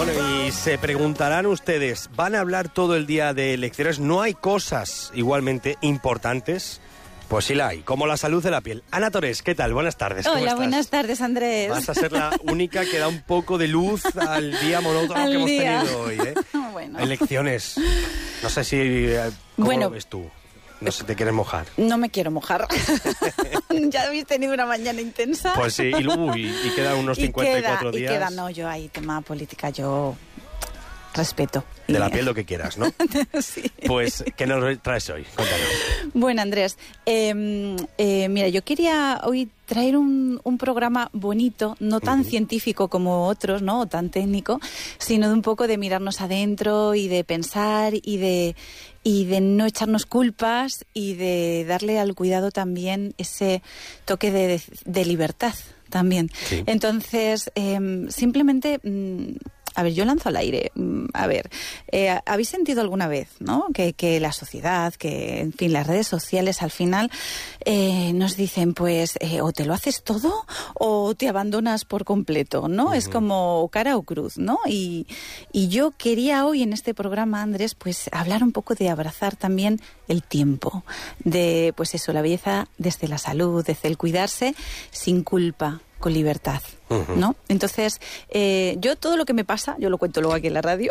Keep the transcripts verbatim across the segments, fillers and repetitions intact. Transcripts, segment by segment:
Bueno, y se preguntarán ustedes, ¿van a hablar todo el día de elecciones? ¿No hay cosas igualmente importantes? Pues sí la hay, como la salud de la piel. Ana Torés, ¿qué tal? Buenas tardes. ¿Cómo Hola, estás? buenas tardes, Andrés. Vas a ser la única que da un poco de luz al día monótono al que hemos día. tenido hoy, ¿eh? Bueno. Elecciones. No sé si... eh, ¿Cómo Bueno, lo ves tú? No sé, ¿te quieres mojar? No me quiero mojar. Ya habéis tenido una mañana intensa. Pues sí, y, uy, y quedan unos y cincuenta y cuatro queda, días. Y queda, no, yo ahí, tema política, yo respeto. De Y- la piel lo que quieras, ¿no? Sí. Pues, ¿qué nos traes hoy? Cuéntanos. Bueno, Andrés, eh, eh, mira, yo quería hoy traer un, un programa bonito, no tan Uh-huh. científico como otros, ¿no? O tan técnico, sino de un poco de mirarnos adentro y de pensar y de, y de no echarnos culpas y de darle al cuidado también ese toque de, de libertad también. Sí. Entonces, eh, simplemente... mm, a ver, yo lanzo al aire. Mm, A ver, eh, ¿habéis sentido alguna vez, ¿no? Que, que la sociedad, que, en fin, las redes sociales al final eh, nos dicen, pues, eh, o te lo haces todo o te abandonas por completo, ¿no? Uh-huh. Es como cara o cruz, ¿no? Y, y yo quería hoy en este programa, Andrés, pues, hablar un poco de abrazar también el tiempo, de, pues eso, la belleza desde la salud, desde el cuidarse sin culpa, con libertad, Uh-huh. ¿no? Entonces, eh, yo todo lo que me pasa, yo lo cuento luego aquí en la radio.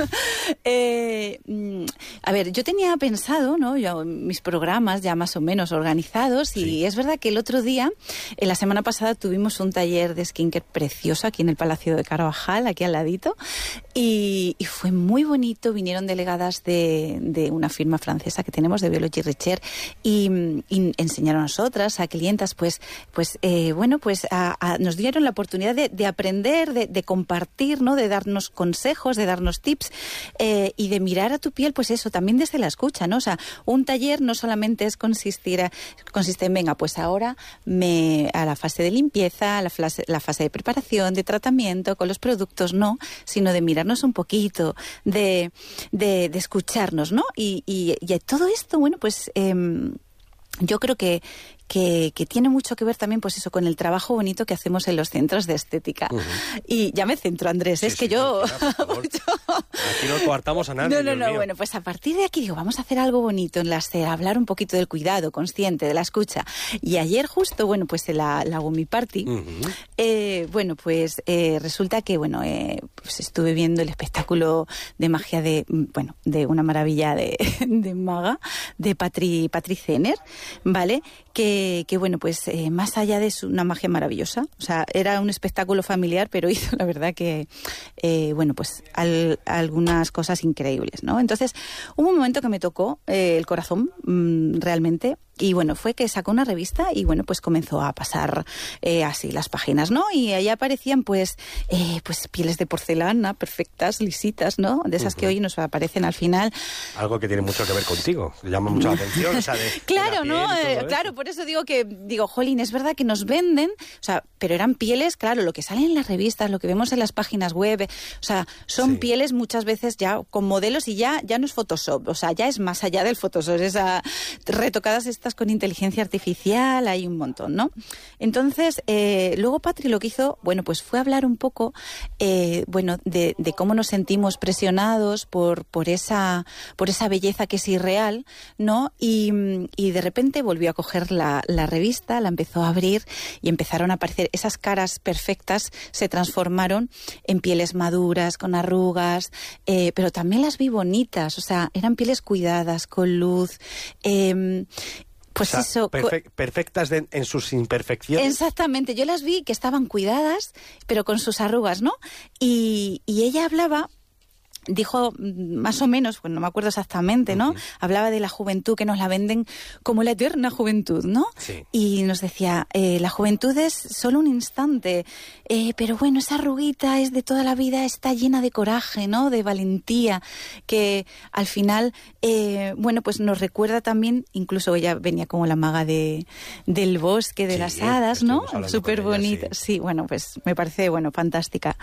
eh, mm, a ver, yo tenía pensado, ¿no? Yo, mis programas ya más o menos organizados, Sí. y es verdad que el otro día, en la semana pasada, tuvimos un taller de skincare precioso aquí en el Palacio de Carvajal, aquí al ladito, y, y fue muy bonito. Vinieron delegadas de, de una firma francesa que tenemos, de Biology Recher, y, y enseñaron a nosotras, a clientas, pues, pues eh, bueno, pues a, a, nos dieron la oportunidad de, de aprender, de, de compartir, ¿no? De darnos consejos, de darnos tips, eh, y de mirar a tu piel, pues eso, también desde la escucha, ¿no? O sea, un taller no solamente es consistir a, consiste en, venga, pues ahora me a la fase de limpieza, a la fase, la fase de preparación, de tratamiento con los productos, no, sino de mirarnos un poquito, de, de, de escucharnos, ¿no? Y, y, y todo esto, bueno, pues eh, yo creo que Que, que tiene mucho que ver también, pues eso, con el trabajo bonito que hacemos en los centros de estética. Uh-huh. Y ya me centro, Andrés, Sí, es sí, que yo... tranquila, por favor. Aquí no coartamos a nadie. No, no, Dios no, mío. bueno, pues a partir de aquí digo, vamos a hacer algo bonito en la SER, hablar un poquito del cuidado consciente, de la escucha. Y ayer justo, bueno, pues en la, la Gumi Party, Uh-huh. eh, bueno, pues eh, resulta que, bueno, eh, pues estuve viendo el espectáculo de magia de, bueno, de una maravilla de, de maga, de Patri, Patri Zener, ¿vale? Que, que bueno, pues eh, más allá de su, una magia maravillosa, o sea, era un espectáculo familiar, pero hizo la verdad que, eh, bueno, pues al, algunas cosas increíbles, ¿no? Entonces, hubo un momento que me tocó eh, el corazón, mmm, realmente. Y bueno, fue que sacó una revista y bueno, pues comenzó a pasar eh, así las páginas, ¿no? Y ahí aparecían pues eh, pues pieles de porcelana perfectas, lisitas, ¿no? De esas uh-huh. que hoy nos aparecen al final. Algo que tiene mucho que ver contigo, que llama mucho la atención, o sea, de, claro, de ¿no? Eh, claro, por eso digo que, digo, jolín, es verdad que nos venden, o sea, pero eran pieles, claro, lo que sale en las revistas, lo que vemos en las páginas web, o sea, son sí. pieles muchas veces ya con modelos y ya, ya no es Photoshop, o sea, ya es más allá del Photoshop, es a, retocadas estas con inteligencia artificial, hay un montón, ¿no? Entonces, eh, luego Patri lo que hizo, bueno, pues fue hablar un poco, eh, bueno, de, de cómo nos sentimos presionados por, por esa, por esa belleza que es irreal, ¿no? Y, y de repente volvió a coger la, la revista, la empezó a abrir y empezaron a aparecer esas caras perfectas, se transformaron en pieles maduras, con arrugas, eh, pero también las vi bonitas, o sea, eran pieles cuidadas, con luz, eh, pues o sea, eso, perfe- perfectas de, en sus imperfecciones. Exactamente, yo las vi que estaban cuidadas, pero con sus arrugas, ¿no? Y, y ella hablaba, dijo más o menos, pues no me acuerdo exactamente, ¿no? Uh-huh. Hablaba de la juventud, que nos la venden como la eterna juventud, ¿no? Sí. Y nos decía, eh, la juventud es solo un instante, eh, pero bueno, esa arruguita es de toda la vida, está llena de coraje, ¿no? De valentía, que al final, eh, bueno, pues nos recuerda también, incluso ella venía como la maga de, del bosque, de sí, las hadas, ¿no? Súper bonita. Sí. sí, bueno, pues me parece, bueno, fantástica.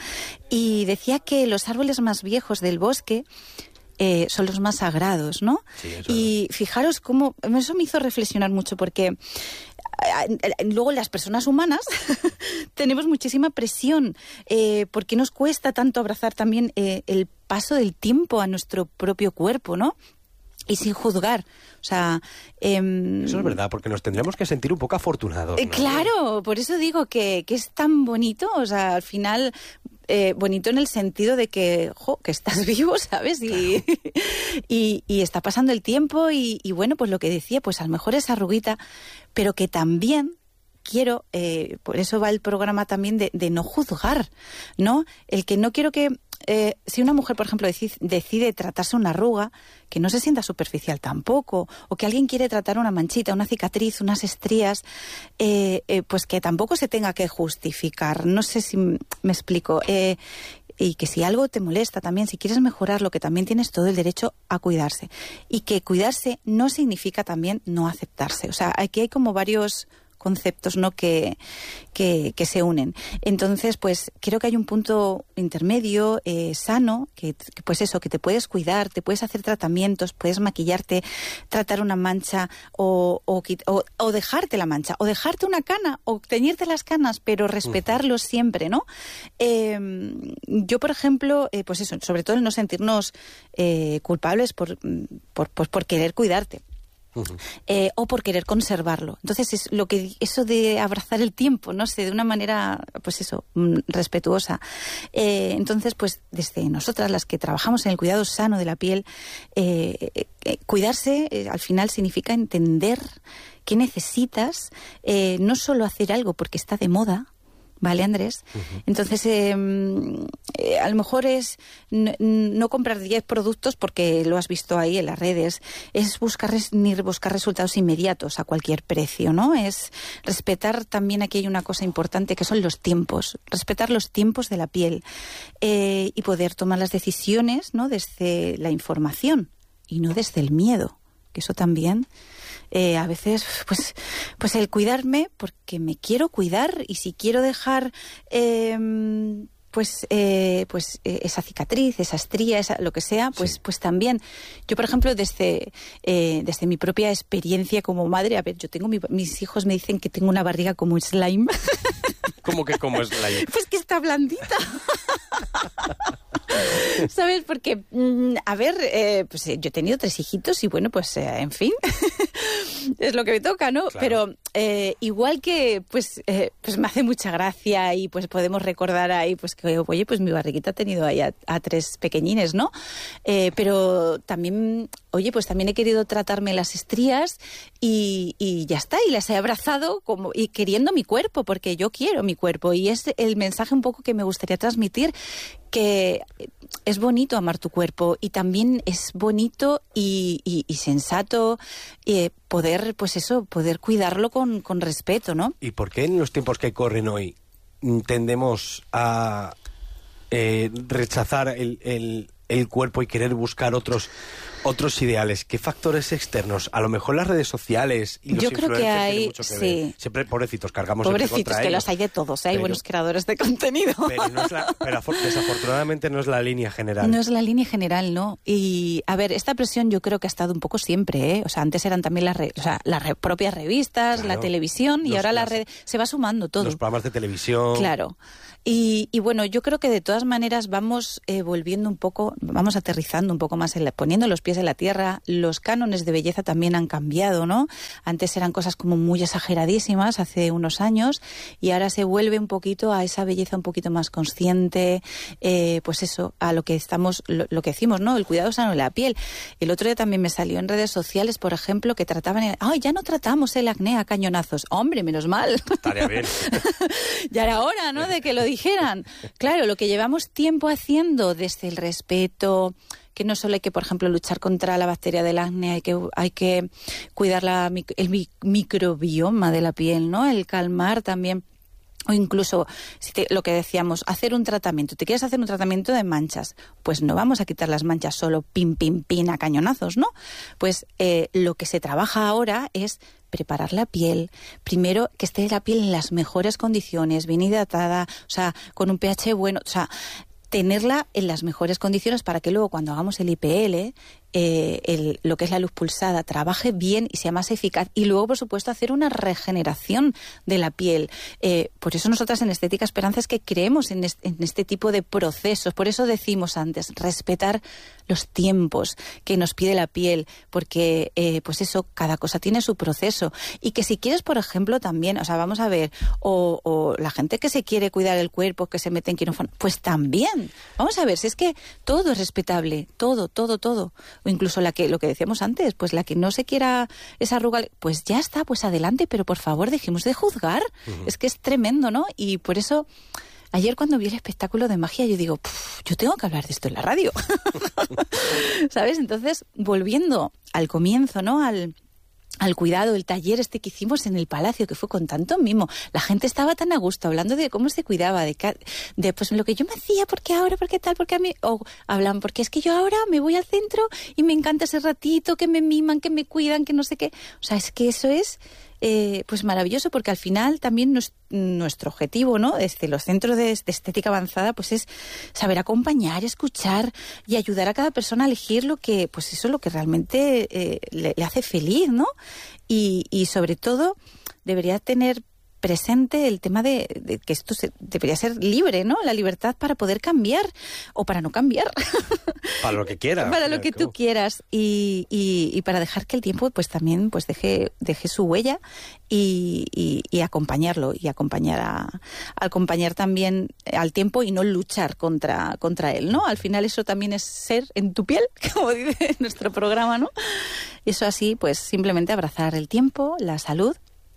Y decía que los árboles más viejos de del bosque eh, son los más sagrados, ¿no? Sí, y es. Fijaros cómo, eso me hizo reflexionar mucho, porque luego las personas humanas tenemos muchísima presión. Eh, ¿Por qué nos cuesta tanto abrazar también eh, el paso del tiempo a nuestro propio cuerpo, ¿no? Y sin juzgar, o sea... Eh, eso es verdad, porque nos tendremos que sentir un poco afortunados, ¿no? Eh, claro, por eso digo que, que es tan bonito, o sea, al final... Eh, bonito en el sentido de que, jo, que estás vivo, ¿sabes? Y, claro. y, y está pasando el tiempo y, y bueno, pues lo que decía, pues a lo mejor esa arruguita, pero que también... quiero, eh, por eso va el programa también de, de no juzgar, ¿no? El que no quiero que, eh, si una mujer, por ejemplo, decide, decide tratarse una arruga, que no se sienta superficial tampoco, o que alguien quiere tratar una manchita, una cicatriz, unas estrías, eh, eh, pues que tampoco se tenga que justificar. No sé si me explico. Eh, y que si algo te molesta también, si quieres mejorarlo, que también tienes todo el derecho a cuidarse. Y que cuidarse no significa también no aceptarse. O sea, aquí hay como varios... conceptos, ¿no?, que, que, que se unen. Entonces, pues creo que hay un punto intermedio, eh, sano, que, que pues eso, que te puedes cuidar, te puedes hacer tratamientos, puedes maquillarte, tratar una mancha o, o, o, o dejarte la mancha, o dejarte una cana, o teñirte las canas, pero respetarlo uh-huh. siempre, ¿no? Eh, yo, por ejemplo, eh, pues eso, sobre todo el no sentirnos eh, culpables por, por, por, por querer cuidarte. Uh-huh. Eh, o por querer conservarlo. Entonces es lo que eso de abrazar el tiempo, no sé, de una manera, pues eso, respetuosa. Eh, entonces, pues desde nosotras, las que trabajamos en el cuidado sano de la piel, eh, eh, cuidarse eh, al final significa entender qué necesitas, eh, no solo hacer algo porque está de moda. ¿Vale, Andrés? Uh-huh. Entonces, eh, eh, a lo mejor es n- no comprar diez productos porque lo has visto ahí en las redes, es buscar res- ni buscar resultados inmediatos a cualquier precio, ¿no? Es respetar también, aquí hay una cosa importante que son los tiempos, respetar los tiempos de la piel eh, y poder tomar las decisiones, ¿no?, desde la información y no desde el miedo, que eso también... Eh, a veces, pues, pues el cuidarme porque me quiero cuidar y si quiero dejar, eh, pues, eh, pues eh, esa cicatriz, esa estría, esa, lo que sea, pues, sí. pues también. Yo, por ejemplo, desde, eh, desde mi propia experiencia como madre, a ver, yo tengo mi, mis hijos me dicen que tengo una barriga como slime. ¿Cómo que como slime? Pues que está blandita. ¿Sabes? Porque, mmm, a ver, eh, pues eh, yo he tenido tres hijitos y bueno, pues eh, en fin, es lo que me toca, ¿no? Claro. Pero eh, igual que, pues, eh, pues me hace mucha gracia y pues podemos recordar ahí, pues que, oye, pues mi barriguita ha tenido ahí a, a tres pequeñines, ¿no? Eh, pero también, oye, pues también he querido tratarme las estrías y, y ya está, y las he abrazado como y queriendo mi cuerpo, porque yo quiero mi cuerpo y es el mensaje un poco que me gustaría transmitir, que es bonito amar tu cuerpo y también es bonito y, y, y sensato eh, poder, pues eso, poder cuidarlo con, con respeto, ¿no? ¿Y por qué en los tiempos que corren hoy tendemos a eh, rechazar el, el, el cuerpo y querer buscar otros otros ideales? ¿Qué factores externos? A lo mejor las redes sociales y los Yo creo influencers que hay, tienen mucho que sí. ver. Siempre, pobrecitos, cargamos Pobrecitos, siempre contra que ellos. los hay de todos, ¿eh? Hay pero, buenos creadores de contenido. Pero, no es la, pero desafortunadamente no es la línea general. No es la línea general, ¿no? Y, a ver, esta presión yo creo que ha estado un poco siempre, ¿eh? O sea, antes eran también las, re, o sea, las re, propias revistas, claro, la televisión, y los, ahora la red se va sumando todo. Los programas de televisión. Claro. Y, y bueno, yo creo que de todas maneras vamos eh, volviendo un poco, vamos aterrizando un poco más, en la, poniendo los pies en la tierra. Los cánones de belleza también han cambiado, ¿no? Antes eran cosas como muy exageradísimas hace unos años y ahora se vuelve un poquito a esa belleza un poquito más consciente, eh, pues eso, a lo que estamos, lo, lo que decimos, ¿no? El cuidado sano de la piel. El otro día también me salió en redes sociales, por ejemplo, que trataban, el, ¡ay, ya no tratamos el acné a cañonazos! ¡Hombre, menos mal! Estaría bien. Ya era hora, ¿no?, de que lo dijeran. Claro, lo que llevamos tiempo haciendo desde el respeto, que no solo hay que, por ejemplo, luchar contra la bacteria del acné, hay que, hay que cuidar la, el microbioma de la piel, ¿no? El calmar también. O incluso, si te, lo que decíamos, hacer un tratamiento. ¿Te quieres hacer un tratamiento de manchas? Pues no vamos a quitar las manchas solo pim, pim, pim a cañonazos, ¿no? Pues eh, lo que se trabaja ahora es preparar la piel. Primero, que esté la piel en las mejores condiciones, bien hidratada, o sea, con un pH bueno, o sea, tenerla en las mejores condiciones para que luego cuando hagamos el I P L eh, el, lo que es la luz pulsada trabaje bien y sea más eficaz. Y luego, por supuesto, hacer una regeneración de la piel. Eh, por eso nosotras en Estética Esperanza es que creemos en este, en este tipo de procesos. Por eso decimos antes, respetar los tiempos que nos pide la piel, porque eh, pues eso, cada cosa tiene su proceso. Y que si quieres, por ejemplo, también, o sea, vamos a ver, o, o la gente que se quiere cuidar el cuerpo, que se mete en quirófano, pues también. Vamos a ver, si es que todo es respetable, todo, todo, todo. O incluso la que, lo que decíamos antes, pues la que no se quiera esa arruga, pues ya está, pues adelante, pero por favor dejemos de juzgar. Uh-huh. Es que es tremendo, ¿no? Y por eso... Ayer cuando vi el espectáculo de magia yo digo, yo tengo que hablar de esto en la radio. ¿Sabes? Entonces, volviendo al comienzo, ¿no? Al, al cuidado, el taller este que hicimos en el Palacio, que fue con tanto mimo. La gente estaba tan a gusto hablando de cómo se cuidaba, de, de pues lo que yo me hacía, porque ahora, porque tal, porque a mí... O hablan, porque es que yo ahora me voy al centro y me encanta ese ratito, que me miman, que me cuidan, que no sé qué. O sea, es que eso es... Eh, pues maravilloso, porque al final también nos, nuestro objetivo, ¿no?, desde los centros de, de estética avanzada, pues es saber acompañar, escuchar y ayudar a cada persona a elegir lo que, pues eso es lo que realmente eh, le, le hace feliz, ¿no? Y, y sobre todo debería tener presente el tema de, de que esto se, debería ser libre, ¿no? La libertad para poder cambiar o para no cambiar. Para lo que quieras. Para lo que tú quieras y, y, y para dejar que el tiempo pues también pues deje, deje su huella y, y, y acompañarlo y acompañar a, acompañar también al tiempo y no luchar contra, contra él, ¿no? Al final eso también es ser en tu piel, como dice nuestro programa, ¿no? Eso así, pues simplemente abrazar el tiempo, la salud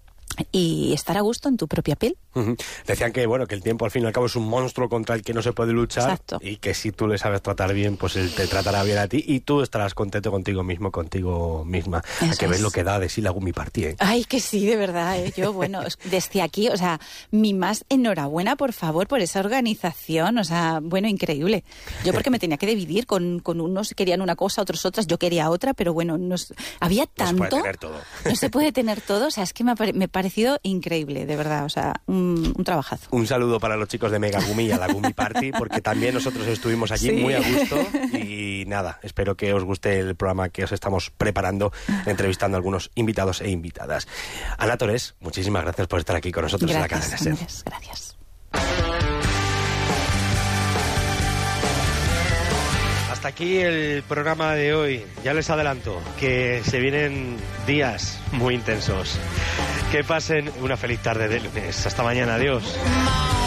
y estar a gusto en tu propia piel. Uh-huh. Decían que bueno que el tiempo al fin y al cabo es un monstruo contra el que no se puede luchar. Exacto. Y que si tú le sabes tratar bien, pues él te tratará bien a ti y tú estarás contento contigo mismo, contigo misma. Eso a que es. Ves lo que da de sí la Gumi Party, ¿eh? Ay, que sí, de verdad, ¿eh? Yo, bueno, desde aquí, o sea, mi más enhorabuena, por favor, por esa organización, o sea, bueno, increíble. Yo porque me tenía que dividir con, con unos querían una cosa, otros otras, yo quería otra, pero bueno, nos, había tanto... No se puede tener todo. No se puede tener todo, o sea, es que me ha, me ha parecido increíble, de verdad, o sea, un, un trabajazo. Un saludo para los chicos de Mega Gumi y a la Gumi Party, porque también nosotros estuvimos allí, sí, muy a gusto y nada, espero que os guste el programa que os estamos preparando, entrevistando a algunos invitados e invitadas. Ana Torés, muchísimas gracias por estar aquí con nosotros. Gracias, en la cadena SER. Gracias. Hasta aquí el programa de hoy. Ya les adelanto que se vienen días muy intensos. Que pasen una feliz tarde de lunes. Hasta mañana. Adiós.